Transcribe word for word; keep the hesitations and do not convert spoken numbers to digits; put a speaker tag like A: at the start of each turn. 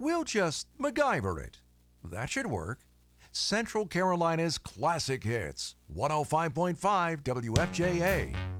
A: We'll just MacGyver it. That should work. Central Carolina's classic hits. one oh five point five W F J A.